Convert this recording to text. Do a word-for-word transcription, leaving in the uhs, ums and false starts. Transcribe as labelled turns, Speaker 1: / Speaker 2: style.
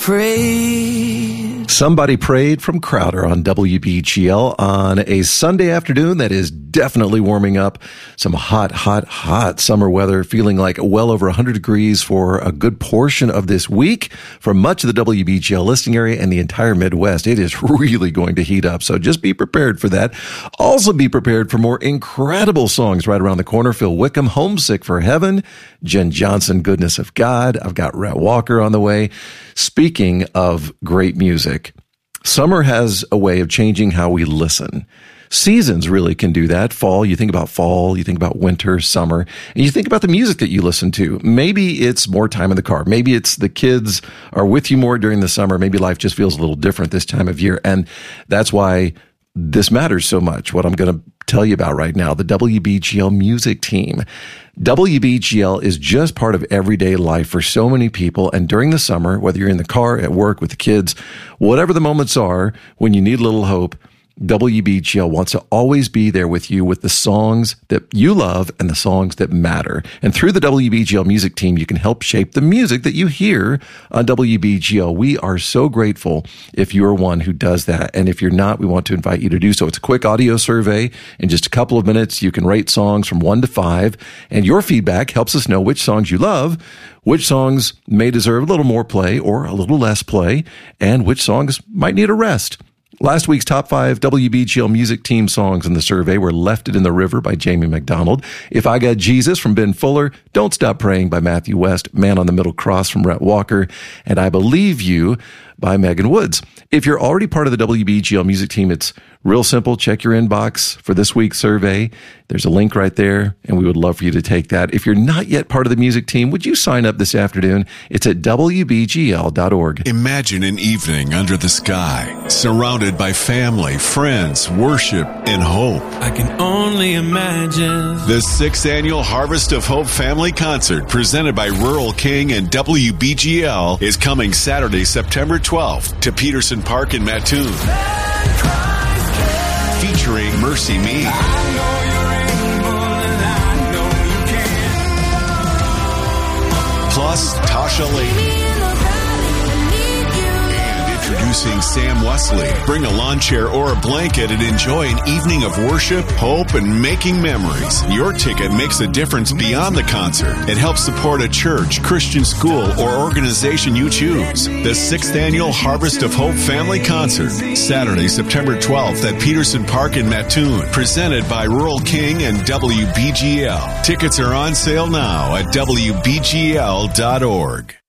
Speaker 1: Pray.
Speaker 2: Somebody Prayed from Crowder on W B G L on a Sunday afternoon that is definitely warming up. Some hot, hot, hot summer weather, feeling like well over one hundred degrees for a good portion of this week for much of the W B G L listening area and the entire Midwest. It is really going to heat up, so just be prepared for that. Also be prepared for more incredible songs right around the corner. Phil Wickham, Homesick for Heaven. Jen Johnson, Goodness of God. I've got Rhett Walker on the way. Speaking of great music, summer has a way of changing how we listen. Seasons really can do that. Fall, you think about fall, you think about winter, summer, and you think about the music that you listen to. Maybe it's more time in the car. Maybe it's the kids are with you more during the summer. Maybe life just feels a little different this time of year. And that's why this matters so much, what I'm going to tell you about right now, the W B G L music team. W B G L is just part of everyday life for so many people. And during the summer, whether you're in the car, at work, with the kids, whatever the moments are, when you need a little hope, W B G L wants to always be there with you with the songs that you love and the songs that matter. And through the W B G L music team, you can help shape the music that you hear on W B G L. We are so grateful if you're one who does that. And if you're not, we want to invite you to do so. It's a quick audio survey. In just a couple of minutes, you can rate songs from one to five. And your feedback helps us know which songs you love, which songs may deserve a little more play or a little less play, and which songs might need a rest. Last week's top five W B G L music team songs in the survey were Left It in the River by Jamie McDonald, If I Got Jesus from Ben Fuller, Don't Stop Praying by Matthew West, Man on the Middle Cross from Rhett Walker, and I Believe You by Megan Woods. If you're already part of the W B G L music team, it's real simple. Check your inbox for this week's survey. There's a link right there, and we would love for you to take that. If you're not yet part of the music team, would you sign up this afternoon? It's at W B G L dot org.
Speaker 3: Imagine an evening under the sky, surrounded by family, friends, worship, and hope.
Speaker 1: I can only imagine.
Speaker 3: The sixth annual Harvest of Hope Family Concert, presented by Rural King and W B G L, is coming Saturday, September twelfth to Peterson Park in Mattoon. Featuring Mercy Me, plus Tasha Lady. Introducing Sam Wesley. Bring a lawn chair or a blanket and enjoy an evening of worship, hope, and making memories. Your ticket makes a difference beyond the concert. It helps support a church, Christian school, or organization you choose. The sixth annual Harvest of Hope Family Concert, Saturday, September twelfth at Peterson Park in Mattoon, presented by Rural King and W B G L. Tickets are on sale now at W B G L dot org.